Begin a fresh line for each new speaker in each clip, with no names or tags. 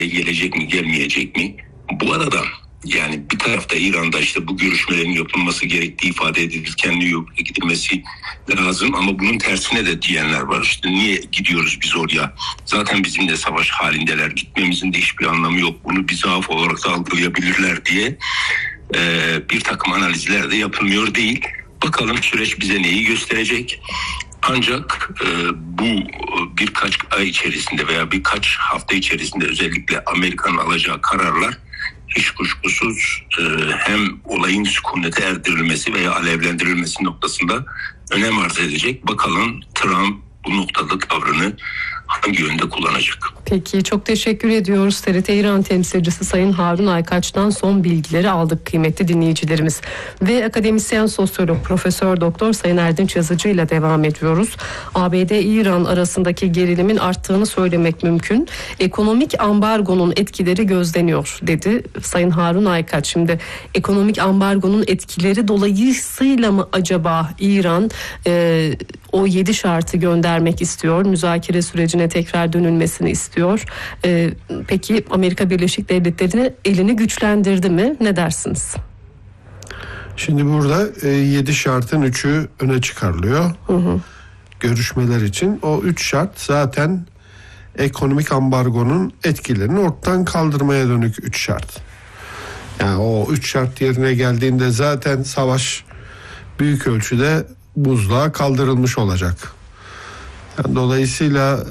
gelecek mi, gelmeyecek mi? Bu arada yani bir tarafta İran'da işte bu görüşmelerin yapılması gerektiği ifade edilirken New York'a gidilmesi lazım ama bunun tersine de diyenler var. İşte niye gidiyoruz biz oraya? Zaten bizimle savaş halindeler. Gitmemizin de hiçbir anlamı yok. Bunu bir zaaf olarak da algılayabilirler diye bir takım analizler de yapılmıyor değil. Bakalım süreç bize neyi gösterecek? Ancak bu birkaç ay içerisinde veya birkaç hafta içerisinde özellikle Amerika'nın alacağı kararlar hiç kuşkusuz hem olayın sükunete erdirilmesi veya alevlendirilmesi noktasında önem arz edecek. Bakalım Trump bu noktada tavrını hangi yönde kullanacak?
Peki, çok teşekkür ediyoruz. TRT İran temsilcisi Sayın Harun Aykaç'tan son bilgileri aldık kıymetli dinleyicilerimiz. Ve akademisyen sosyolog Profesör Doktor Sayın Erdinç Yazıcı ile devam ediyoruz. ABD-İran arasındaki gerilimin arttığını söylemek mümkün. Ekonomik ambargonun etkileri gözleniyor dedi Sayın Harun Aykaç. Şimdi ekonomik ambargonun etkileri dolayısıyla mı acaba İran o 7 şartı göndermek istiyor? Müzakere sürecine tekrar dönülmesini istiyor. Peki Amerika Birleşik Devletleri'nin elini güçlendirdi mi? Ne dersiniz?
Şimdi burada 7 şartın 3'ü öne çıkarılıyor. Görüşmeler için. O 3 şart zaten ekonomik ambargonun etkilerini ortadan kaldırmaya dönük 3 şart. Yani o 3 şart yerine geldiğinde zaten savaş büyük ölçüde buzluğa kaldırılmış olacak. Yani dolayısıyla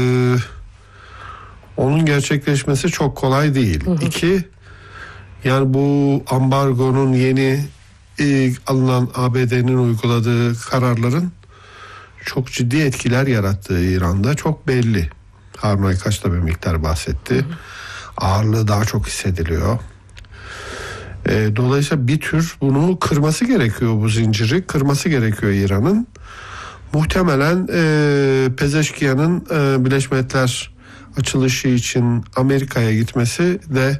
onun gerçekleşmesi çok kolay değil. 2, yani bu ambargonun yeni alınan ABD'nin uyguladığı kararların çok ciddi etkiler yarattığı İran'da çok belli. Harun Aykaç da bir miktar bahsetti. Ağırlığı daha çok hissediliyor. Dolayısıyla bir tür bunu kırması gerekiyor, bu zinciri kırması gerekiyor İran'ın. Muhtemelen Pezeşkiyan'ın Birleşmiş Milletler açılışı için Amerika'ya gitmesi de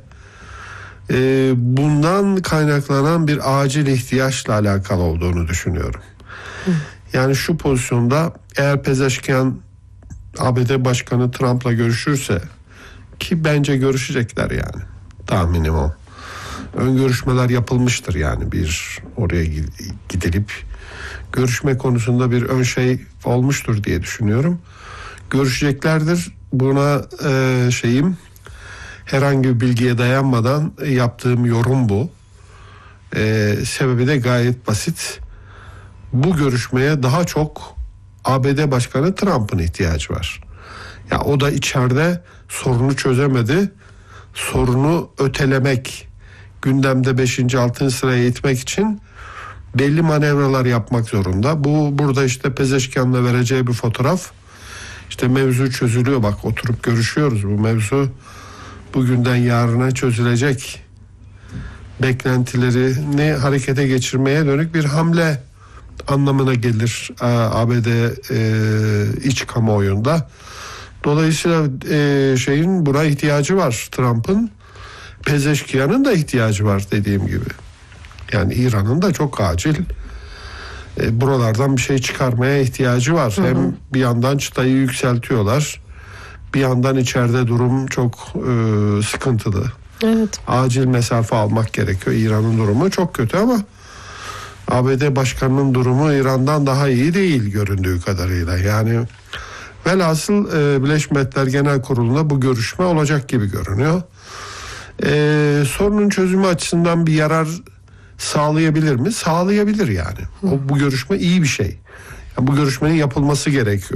bundan kaynaklanan bir acil ihtiyaçla alakalı olduğunu düşünüyorum. Yani şu pozisyonda eğer Pezeşkiyan ABD Başkanı Trump'la görüşürse, ki bence görüşecekler yani, tahminim o. Ön görüşmeler yapılmıştır yani, bir oraya gidilip görüşme konusunda bir ön şey olmuştur diye düşünüyorum. Görüşeceklerdir. Buna herhangi bir bilgiye dayanmadan yaptığım yorum bu. Sebebi de gayet basit. Bu görüşmeye daha çok ABD Başkanı Trump'ın ihtiyacı var. Ya o da içeride sorunu çözemedi. Sorunu ötelemek, gündemde 5. 6. sıraya itmek için belli manevralar yapmak zorunda. Burada işte Pezeşkian'la vereceği bir fotoğraf, işte mevzu çözülüyor, bak oturup görüşüyoruz, bu mevzu bugünden yarına çözülecek beklentilerini harekete geçirmeye dönük bir hamle anlamına gelir ABD iç kamuoyunda. Dolayısıyla buna ihtiyacı var Trump'ın. Pezeşkiyan'ın da ihtiyacı var dediğim gibi. Yani İran'ın da çok acil buralardan bir şey çıkarmaya ihtiyacı var. Hem bir yandan çıtayı yükseltiyorlar, bir yandan içeride durum çok sıkıntılı.
Evet.
Acil mesafe almak gerekiyor. İran'ın durumu çok kötü ama ABD Başkanı'nın durumu İran'dan daha iyi değil göründüğü kadarıyla. Yani velhasıl Birleşmiş Milletler Genel Kurulu'nda bu görüşme olacak gibi görünüyor. Sorunun çözümü açısından bir yarar sağlayabilir mi? Sağlayabilir yani. Bu görüşme iyi bir şey. Yani bu görüşmenin yapılması gerekiyor.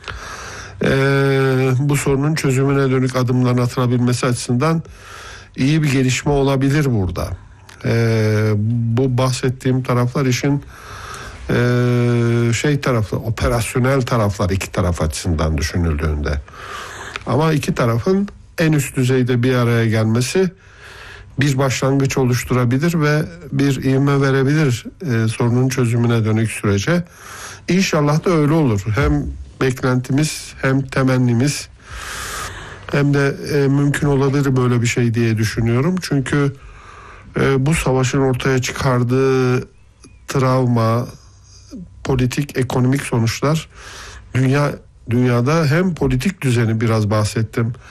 Bu sorunun çözümüne dönük adımların atılabilmesi açısından iyi bir gelişme olabilir burada. Bu bahsettiğim taraflar işin tarafı, operasyonel taraflar, iki taraf açısından düşünüldüğünde. Ama iki tarafın en üst düzeyde bir araya gelmesi bir başlangıç oluşturabilir ve bir ivme verebilir sorunun çözümüne dönük sürece. İnşallah da öyle olur. Hem beklentimiz hem temennimiz, hem de mümkün olabilir böyle bir şey diye düşünüyorum. Çünkü bu savaşın ortaya çıkardığı travma, politik, ekonomik sonuçlar dünyada hem politik düzeni biraz bahsettim,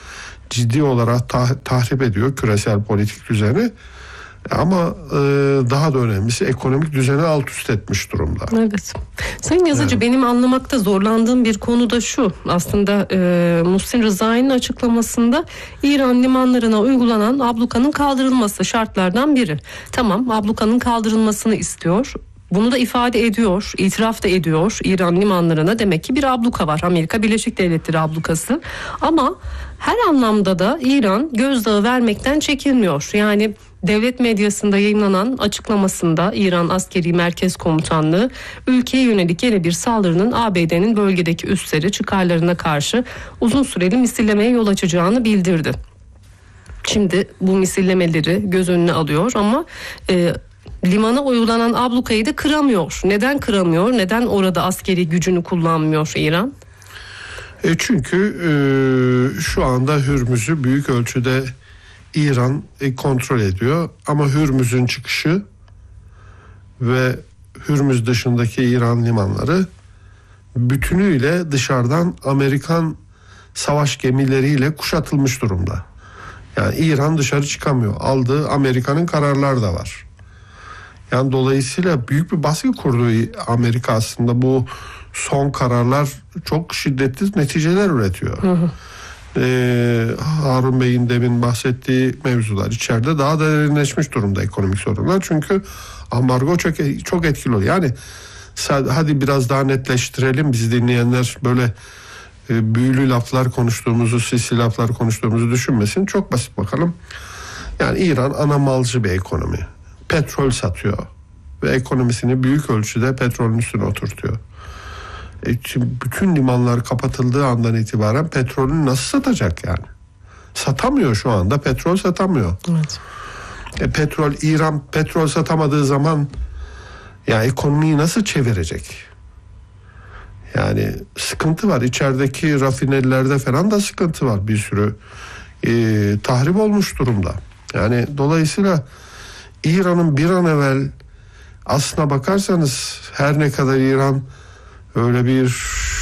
ciddi olarak tahrip ediyor küresel politik düzeni. Ama daha da önemlisi ekonomik düzeni alt üst etmiş durumda.
Evet. Sayın Yazıcı, evet. Benim anlamakta zorlandığım bir konu da şu. Aslında Muhsin Rızai'nin açıklamasında İran limanlarına uygulanan ablukanın kaldırılması şartlardan biri. Tamam, ablukanın kaldırılmasını istiyor. Bunu da ifade ediyor, itiraf da ediyor. İran limanlarına demek ki bir abluka var. Amerika Birleşik Devletleri ablukası. Ama her anlamda da İran gözdağı vermekten çekinmiyor. Yani devlet medyasında yayınlanan açıklamasında İran Askeri Merkez Komutanlığı ülkeye yönelik yeni bir saldırının ABD'nin bölgedeki üsleri çıkarlarına karşı uzun süreli misillemeye yol açacağını bildirdi. Şimdi bu misillemeleri göz önüne alıyor ama limana uygulanan ablukayı da kıramıyor. Neden kıramıyor? Neden orada askeri gücünü kullanmıyor İran?
Çünkü şu anda Hürmüz'ü büyük ölçüde İran kontrol ediyor. Ama Hürmüz'ün çıkışı ve Hürmüz dışındaki İran limanları bütünüyle dışarıdan Amerikan savaş gemileriyle kuşatılmış durumda. Yani İran dışarı çıkamıyor. Aldığı Amerika'nın kararları da var. Yani dolayısıyla büyük bir baskı kurdu Amerika aslında. Bu son kararlar çok şiddetli neticeler üretiyor. Harun Bey'in demin bahsettiği mevzular içeride daha da derinleşmiş durumda ekonomik sorunlar. Çünkü ambargo çok etkili oluyor. Yani hadi biraz daha netleştirelim, bizi dinleyenler böyle büyülü laflar konuştuğumuzu, sisli laflar konuştuğumuzu düşünmesin. Çok basit bakalım. Yani İran ana malcı bir ekonomi. Petrol satıyor ve ekonomisini büyük ölçüde petrolün üstüne oturtuyor. Bütün limanlar kapatıldığı andan itibaren petrolünü nasıl satacak yani? Satamıyor şu anda, petrol satamıyor. Evet. İran petrol satamadığı zaman ya ekonomiyi nasıl çevirecek? Yani sıkıntı var. İçerideki rafinerilerde falan da sıkıntı var. Bir sürü tahrip olmuş durumda. Yani dolayısıyla İran'ın bir an evvel aslına bakarsanız her ne kadar İran öyle bir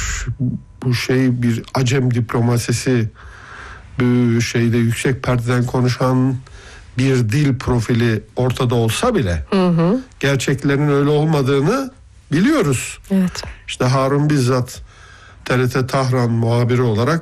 acem diplomasisi, bir şeyde yüksek perdeden konuşan bir dil profili ortada olsa bile gerçeklerin öyle olmadığını biliyoruz.
Evet.
İşte Harun bizzat TRT Tahran muhabiri olarak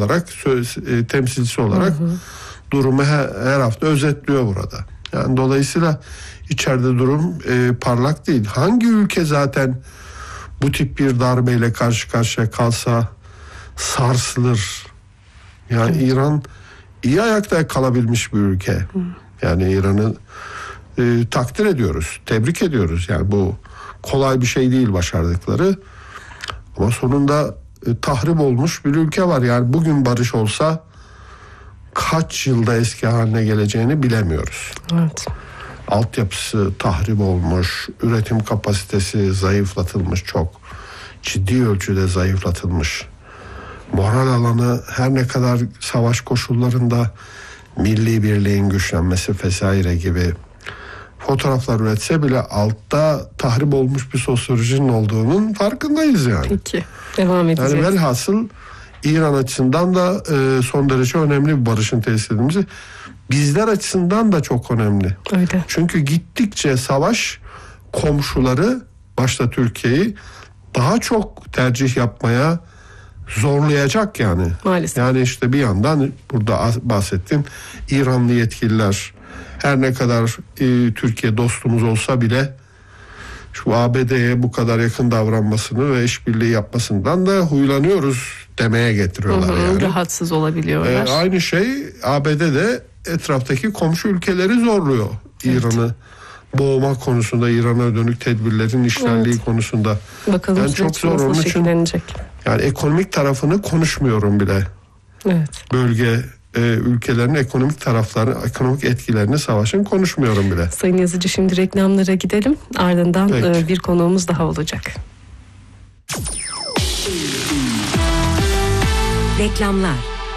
temsilcisi olarak durumu her hafta özetliyor burada. Yani dolayısıyla içeride durum parlak değil. Hangi ülke zaten bu tip bir darbeyle karşı karşıya kalsa sarsılır? Yani İran iyi ayakta kalabilmiş bir ülke. Yani İran'ı takdir ediyoruz, tebrik ediyoruz. Yani bu kolay bir şey değil başardıkları. Ama sonunda tahrip olmuş bir ülke var. Yani bugün barış olsa kaç yılda eski haline geleceğini bilemiyoruz.
Evet.
Altyapısı tahrip olmuş, üretim kapasitesi zayıflatılmış, çok ciddi ölçüde zayıflatılmış. Moral alanı her ne kadar savaş koşullarında milli birliğin güçlenmesi vesaire gibi fotoğraflar üretse bile altta tahrip olmuş bir sosyolojinin olduğunun farkındayız yani.
Peki, devam edeceğiz.
Yani velhasıl İran açısından da son derece önemli bir barışın tesis edilmesi. Bizler açısından da çok önemli.
Öyle.
Çünkü gittikçe savaş komşuları, başta Türkiye'yi daha çok tercih yapmaya zorlayacak yani.
Maalesef.
Yani işte bir yandan burada bahsettiğim İranlı yetkililer her ne kadar Türkiye dostumuz olsa bile şu ABD'ye bu kadar yakın davranmasını ve işbirliği yapmasından da huylanıyoruz demeye getiriyorlar yani.
Rahatsız olabiliyorlar.
Aynı şey ABD'de etraftaki komşu ülkeleri zorluyor. Evet. İran'ı boğma konusunda, İran'a dönük tedbirlerin işlendiği konusunda.
Bakalım
yani çok zor, onun için yani ekonomik tarafını konuşmuyorum bile.
Evet.
Bölge ülkelerin ekonomik taraflarını, ekonomik etkilerini savaşın konuşmuyorum bile.
Sayın Yazıcı, şimdi reklamlara gidelim. Ardından bir konuğumuz daha olacak.
Reklamlar.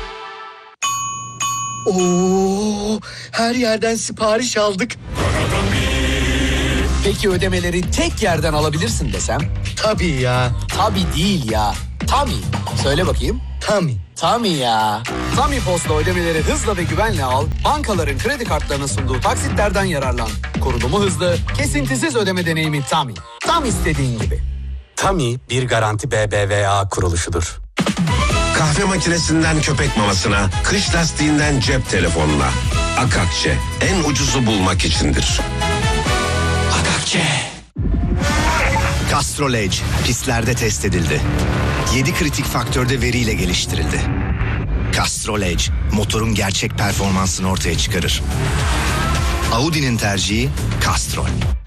Oo, her yerden sipariş aldık.
Peki ödemeleri tek yerden alabilirsin desem?
Tabii ya.
Tabii değil ya. Tami. Söyle bakayım.
Tami.
Tami ya. Tami Post'la ödemeleri hızla ve güvenle al. Bankaların kredi kartlarının sunduğu taksitlerden yararlan. Kurulumu hızlı, kesintisiz ödeme deneyimi Tami. Tam istediğin gibi.
Tami bir Garanti BBVA kuruluşudur.
Kahve makinesinden köpek mamasına, kış lastiğinden cep telefonuna. Akakçe en ucuzu bulmak içindir.
Akakçe.
Castrol Edge pistlerde test edildi. 7 kritik faktörde veriyle geliştirildi. Castrol Edge motorun gerçek performansını ortaya çıkarır. Audi'nin tercihi Castrol.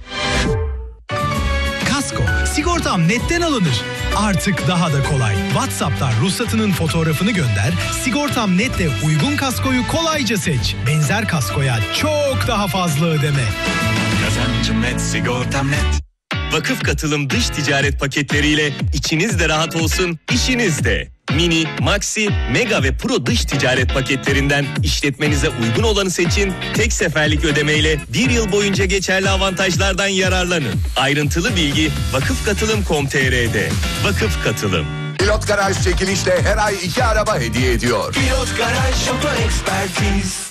Kasko, sigortam netten alınır. Artık daha da kolay. WhatsApp'tan ruhsatının fotoğrafını gönder, sigortam netle uygun kaskoyu kolayca seç. Benzer kaskoya çok daha fazla ödeme.
Kazancım net, sigortam net. Vakıf katılım dış ticaret paketleriyle içiniz de rahat olsun, işiniz de. Mini, Maxi, Mega ve Pro dış ticaret paketlerinden işletmenize uygun olanı seçin. Tek seferlik ödemeyle 1 yıl boyunca geçerli avantajlardan yararlanın. Ayrıntılı bilgi vakıfkatılım.com.tr'de. Vakıf Katılım.
Pilot Garaj çekilişle her ay 2 araba hediye ediyor.
Pilot Garaj Oto Ekspertiz.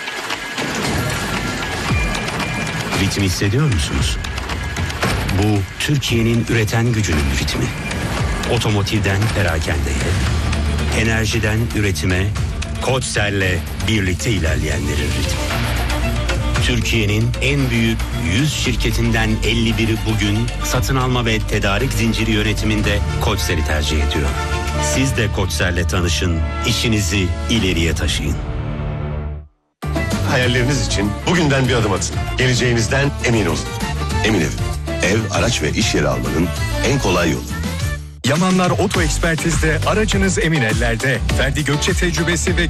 Ritmi hissediyor musunuz? Bu Türkiye'nin üreten gücünün ritmi. Otomotivden perakendeye, enerjiden üretime, Koçser'le birlikte ilerleyenlerin ritmi. Türkiye'nin en büyük 100 şirketinden 51'i bugün satın alma ve tedarik zinciri yönetiminde Koçser'i tercih ediyor. Siz de Koçser'le tanışın, işinizi ileriye taşıyın.
Hayalleriniz için bugünden bir adım atın. Geleceğinizden emin olun.
Emin ev, araç ve iş yeri almanın en kolay yolu.
Yamanlar Oto Ekspertiz'de aracınız emin ellerde. Ferdi Gökçe tecrübesi ve